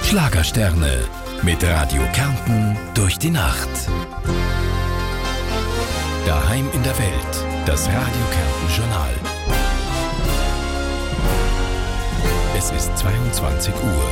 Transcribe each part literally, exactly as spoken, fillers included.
Schlagersterne mit Radio Kärnten durch die Nacht. Daheim in der Welt, das Radio Kärnten Journal. Es ist zweiundzwanzig Uhr.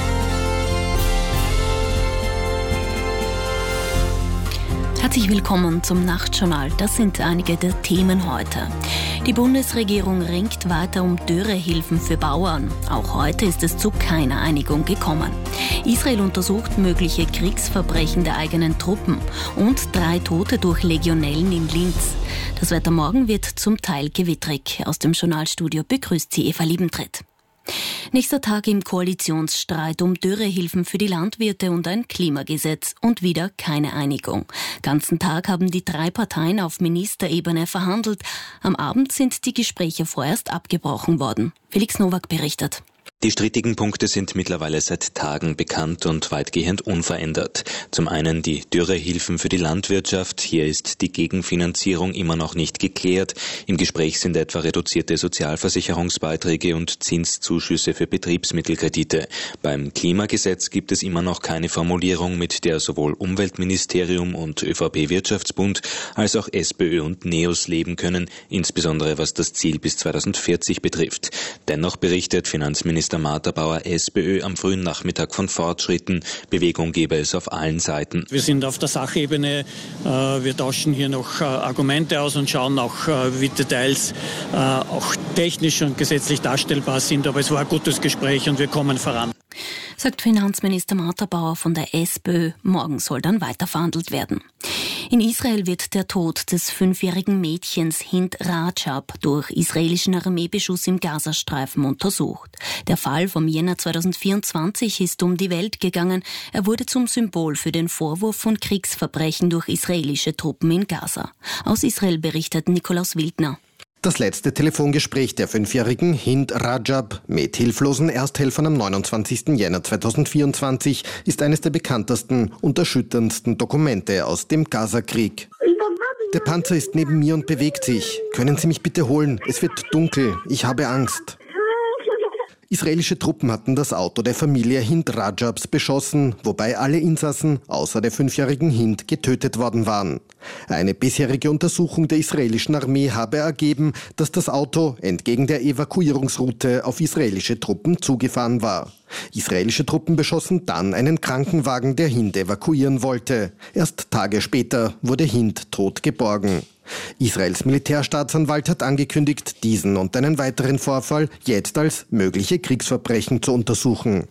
Herzlich willkommen zum Nachtjournal. Das sind einige der Themen heute. Die Bundesregierung ringt weiter um Dürrehilfen für Bauern. Auch heute ist es zu keiner Einigung gekommen. Israel untersucht mögliche Kriegsverbrechen der eigenen Truppen und drei Tote durch Legionellen in Linz. Das Wetter morgen wird zum Teil gewittrig. Aus dem Journalstudio begrüßt sie Eva Liebentritt. Nächster Tag im Koalitionsstreit um Dürrehilfen für die Landwirte und ein Klimagesetz und wieder keine Einigung. Ganzen Tag haben die drei Parteien auf Ministerebene verhandelt. Am Abend sind die Gespräche vorerst abgebrochen worden. Felix Nowak berichtet. Die strittigen Punkte sind mittlerweile seit Tagen bekannt und weitgehend unverändert. Zum einen die Dürrehilfen für die Landwirtschaft. Hier ist die Gegenfinanzierung immer noch nicht geklärt. Im Gespräch sind etwa reduzierte Sozialversicherungsbeiträge und Zinszuschüsse für Betriebsmittelkredite. Beim Klimagesetz gibt es immer noch keine Formulierung, mit der sowohl Umweltministerium und ÖVP-Wirtschaftsbund als auch SPÖ und NEOS leben können, insbesondere was das Ziel bis zweitausendvierzig betrifft. Dennoch berichtet Finanzminister Martha Bauer SPÖ am frühen Nachmittag von Fortschritten. Bewegung gebe es auf allen Seiten. Wir sind auf der Sachebene. Wir tauschen hier noch Argumente aus und schauen auch, wie Details auch technisch und gesetzlich darstellbar sind. Aber es war ein gutes Gespräch und wir kommen voran. Sagt Finanzminister Martha Bauer von der SPÖ. Morgen soll dann weiter verhandelt werden. In Israel wird der Tod des fünfjährigen Mädchens Hind Rajab durch israelischen Armeebeschuss im Gazastreifen untersucht. Der Fall vom Jänner zweitausendvierundzwanzig ist um die Welt gegangen. Er wurde zum Symbol für den Vorwurf von Kriegsverbrechen durch israelische Truppen in Gaza. Aus Israel berichtet Nikolaus Wildner. Das letzte Telefongespräch der fünfjährigen Hind Rajab mit hilflosen Ersthelfern am neunundzwanzigsten Jänner zweitausendvierundzwanzig ist eines der bekanntesten und erschütterndsten Dokumente aus dem Gaza-Krieg. Der Panzer ist neben mir und bewegt sich. Können Sie mich bitte holen? Es wird dunkel. Ich habe Angst. Israelische Truppen hatten das Auto der Familie Hind Rajabs beschossen, wobei alle Insassen außer der fünfjährigen Hind getötet worden waren. Eine bisherige Untersuchung der israelischen Armee habe ergeben, dass das Auto entgegen der Evakuierungsroute auf israelische Truppen zugefahren war. Israelische Truppen beschossen dann einen Krankenwagen, der Hind evakuieren wollte. Erst Tage später wurde Hind tot geborgen. Israels Militärstaatsanwalt hat angekündigt, diesen und einen weiteren Vorfall jetzt als mögliche Kriegsverbrechen zu untersuchen.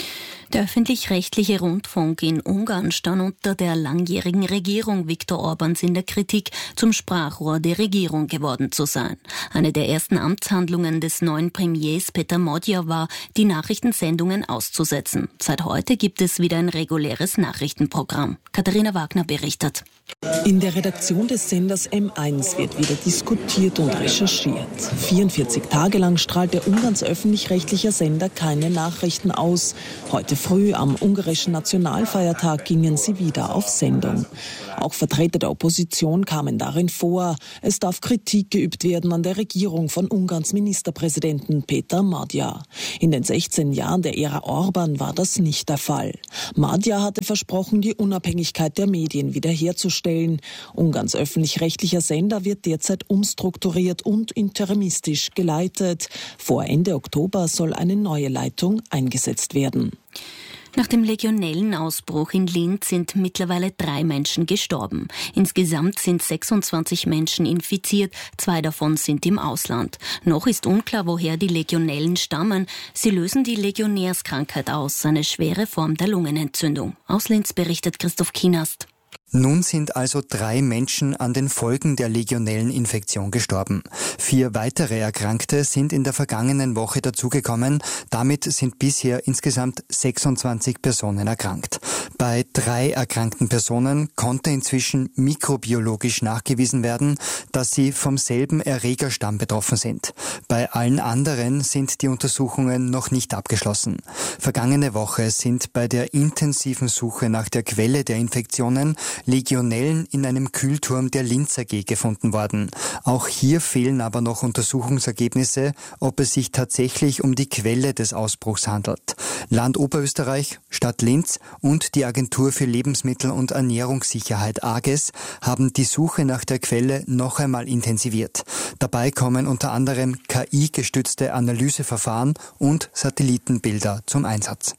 Der öffentlich-rechtliche Rundfunk in Ungarn stand unter der langjährigen Regierung Viktor Orbáns in der Kritik, zum Sprachrohr der Regierung geworden zu sein. Eine der ersten Amtshandlungen des neuen Premiers Peter Magyar war, die Nachrichtensendungen auszusetzen. Seit heute gibt es wieder ein reguläres Nachrichtenprogramm. Katharina Wagner berichtet. In der Redaktion des Senders M eins wird wieder diskutiert und recherchiert. vierundvierzig Tage lang strahlte Ungarns öffentlich-rechtlicher Sender keine Nachrichten aus. Heute früh am ungarischen Nationalfeiertag gingen sie wieder auf Sendung. Auch Vertreter der Opposition kamen darin vor. Es darf Kritik geübt werden an der Regierung von Ungarns Ministerpräsidenten Peter Magyar. In den sechzehn Jahren der Ära Orbán war das nicht der Fall. Magyar hatte versprochen, die Unabhängigkeit der Medien wiederherzustellen. Ungarns öffentlich-rechtlicher Sender wird derzeit umstrukturiert und interimistisch geleitet. Vor Ende Oktober soll eine neue Leitung eingesetzt werden. Nach dem Legionellenausbruch in Linz sind mittlerweile drei Menschen gestorben. Insgesamt sind sechsundzwanzig Menschen infiziert, zwei davon sind im Ausland. Noch ist unklar, woher die Legionellen stammen. Sie lösen die Legionärskrankheit aus, eine schwere Form der Lungenentzündung. Aus Linz berichtet Christoph Kienast. Nun sind also drei Menschen an den Folgen der Legionelleninfektion gestorben. Vier weitere Erkrankte sind in der vergangenen Woche dazugekommen. Damit sind bisher insgesamt sechsundzwanzig Personen erkrankt. Bei drei erkrankten Personen konnte inzwischen mikrobiologisch nachgewiesen werden, dass sie vom selben Erregerstamm betroffen sind. Bei allen anderen sind die Untersuchungen noch nicht abgeschlossen. Vergangene Woche sind bei der intensiven Suche nach der Quelle der Infektionen Legionellen in einem Kühlturm der Linz A G gefunden worden. Auch hier fehlen aber noch Untersuchungsergebnisse, ob es sich tatsächlich um die Quelle des Ausbruchs handelt. Land Oberösterreich, Stadt Linz und die Agentur für Lebensmittel- und Ernährungssicherheit A G E S haben die Suche nach der Quelle noch einmal intensiviert. Dabei kommen unter anderem K I-gestützte Analyseverfahren und Satellitenbilder zum Einsatz.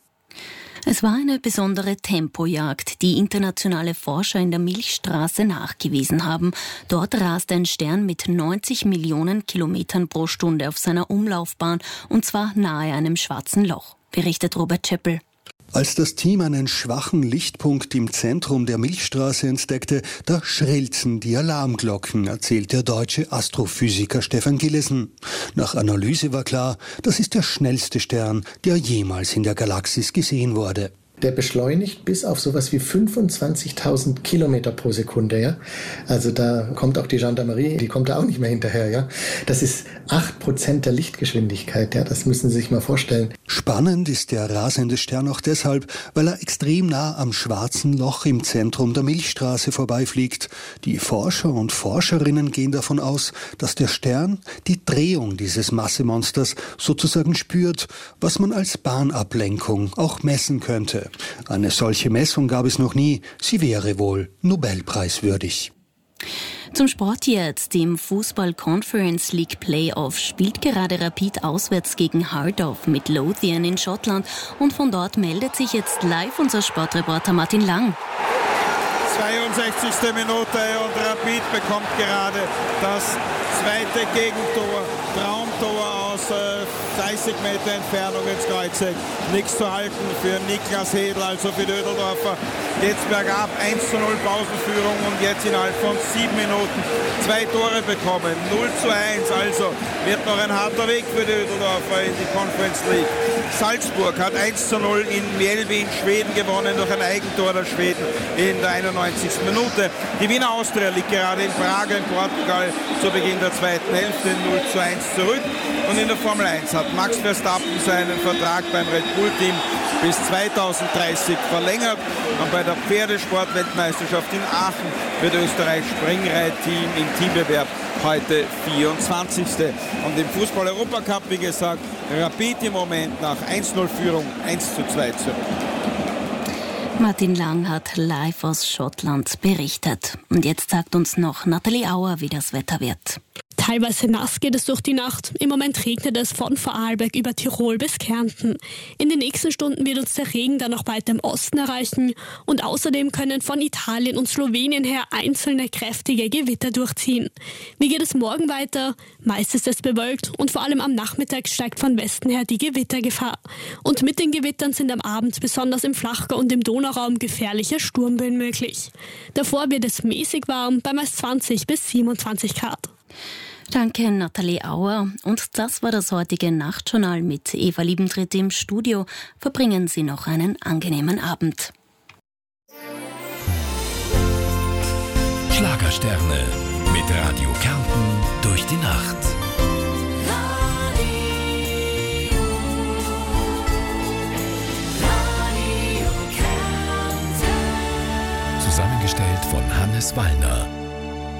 Es war eine besondere Tempojagd, die internationale Forscher in der Milchstraße nachgewiesen haben. Dort rast ein Stern mit neunzig Millionen Kilometern pro Stunde auf seiner Umlaufbahn, und zwar nahe einem schwarzen Loch, berichtet Robert Scheppel. Als das Team einen schwachen Lichtpunkt im Zentrum der Milchstraße entdeckte, da schrillten die Alarmglocken, erzählt der deutsche Astrophysiker Stefan Gillesen. Nach Analyse war klar, das ist der schnellste Stern, der jemals in der Galaxis gesehen wurde. Der beschleunigt bis auf sowas wie fünfundzwanzigtausend Kilometer pro Sekunde. Ja? Also da kommt auch die Gendarmerie, die kommt da auch nicht mehr hinterher. Ja? Das ist acht Prozent der Lichtgeschwindigkeit. Ja? Das müssen Sie sich mal vorstellen. Spannend ist der rasende Stern auch deshalb, weil er extrem nah am schwarzen Loch im Zentrum der Milchstraße vorbeifliegt. Die Forscher und Forscherinnen gehen davon aus, dass der Stern die Drehung dieses Massemonsters sozusagen spürt, was man als Bahnablenkung auch messen könnte. Eine solche Messung gab es noch nie. Sie wäre wohl Nobelpreiswürdig. Zum Sport jetzt. Im Fußball-Conference League Playoff spielt gerade Rapid auswärts gegen Heart of Midlothian in Schottland. Und von dort meldet sich jetzt live unser Sportreporter Martin Lang. zweiundsechzigste Minute und Rapid bekommt gerade das zweite Gegentor. Traumtor aus äh, dreißig Meter Entfernung ins Kreuzeck. Nichts zu halten für Niklas Hedl, also für Dödeldorfer. Jetzt bergab, eins zu null Pausenführung und jetzt innerhalb von sieben Minuten zwei Tore bekommen. null zu eins, also wird noch ein harter Weg für Dödeldorfer in die Conference League. Salzburg hat eins zu null in Mjällby in Schweden gewonnen durch ein Eigentor der Schweden in der einundneunzigsten Minute. Die Wiener Austria liegt gerade in Praga in Portugal zu Beginn der zweiten Hälfte null zu eins zurück. Und in der Formel eins hat Max Verstappen seinen Vertrag beim Red Bull-Team bis zweitausenddreißig verlängert. Und bei der Pferdesport-Weltmeisterschaft in Aachen wird Österreichs Springreitteam im Teambewerb heute vierundzwanzigste Und im Fußball-Europacup, wie gesagt, Rapid im Moment nach eins zu null Führung eins zu zwei zurück. Martin Lang hat live aus Schottland berichtet. Und jetzt sagt uns noch Nathalie Auer, wie das Wetter wird. Teilweise nass geht es durch die Nacht. Im Moment regnet es von Vorarlberg über Tirol bis Kärnten. In den nächsten Stunden wird uns der Regen dann noch weiter im Osten erreichen. Und außerdem können von Italien und Slowenien her einzelne kräftige Gewitter durchziehen. Wie geht es morgen weiter? Meist ist es bewölkt und vor allem am Nachmittag steigt von Westen her die Gewittergefahr. Und mit den Gewittern sind am Abend besonders im Flachgau und im Donauraum gefährliche Sturmböen möglich. Davor wird es mäßig warm bei meist zwanzig bis siebenundzwanzig Grad. Danke, Nathalie Auer. Und das war das heutige Nachtjournal mit Eva Liebentritt im Studio. Verbringen Sie noch einen angenehmen Abend. Schlagersterne mit Radio Kärnten durch die Nacht. Radio, Radio Kärnten. Zusammengestellt von Hannes Wallner.